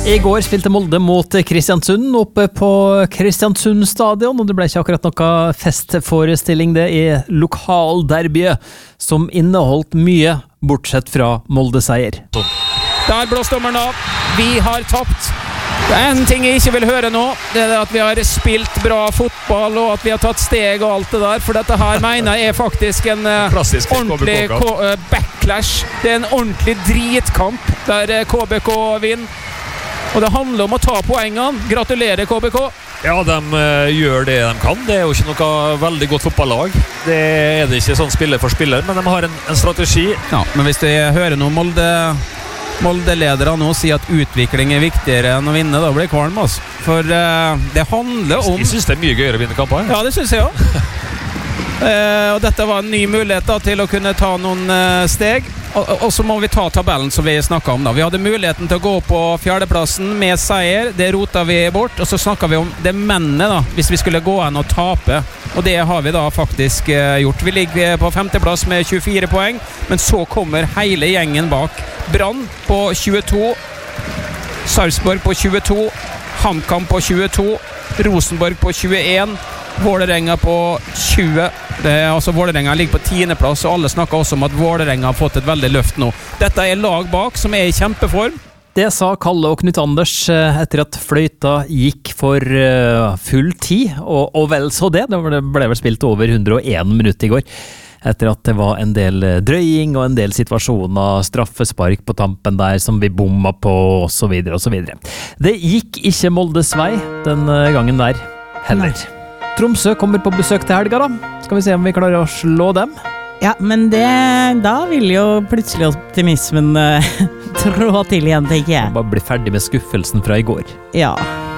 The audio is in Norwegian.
I går spilte Molde mot Kristiansund oppe på Kristiansund stadion, og det ble ikke akkurat noe festforestilling det i lokalderbyet, som inneholdt mye, bortsett fra Molde-seier. Der blåste dommeren av. Vi har tapt. Det er en ting jeg ikke vil høre nå, det er at vi har spilt bra fotball og at vi har tatt steg og alt det der, for dette her mener jeg er faktisk en ordentlig backlash. Det er en ordentlig dritkamp der KBK vinner. Og det handler om å ta poengene. Gratulerer, KBK. Ja, de gjør det de kan. Det er jo ikke noe veldig godt fotballag. Det er det ikke sånn spiller for spiller, men de har en strategi. Ja, men hvis du hører noe Molde-ledere nå sier at utvikling er viktigere enn å vinne, da blir det kvalm, altså. For det handler om... Jeg synes det er mye gøyere å vinne kamper. Ja, det synes jeg også. Og dette var en ny mulighet da, til å kunne ta noen steg. Og så må vi ta tabellen som vi snakket om da. Vi hadde muligheten til å gå på fjerdeplassen med seier. Det rotet vi bort. Og så snakket vi om det mennene da, hvis vi skulle gå an og tape. Og det har vi da faktisk gjort. Vi ligger på femteplass med 24 poeng. Men så kommer hele gjengen bak. Brann på 22. Sarpsborg på 22. HamKam på 22. Rosenborg på 21. Vålerenga på 20. Vålerenga ligger på 10. plass, og alle snakker også om at Vålerenga har fått et veldig løft nå. Dette er lag bak som er i kjempeform. Det sa Kalle og Knut Anders etter at fløyta gikk for full tid, og vel så det. Det ble vel spilt over 101 minutter i går. Etter at det var en del drøying og en del situasjoner, straffespark på tampen der som vi bomma på, og så videre og så videre. Det gikk ikke Moldes vei den gangen der heller. Nei. Tromsø kommer på besøk til helga da. Skal vi se om vi klarer å slå dem? Ja, men da vil jo plutselig optimismen trå til igjen, tenker jeg. Bare bli ferdig med skuffelsen fra i går. Ja.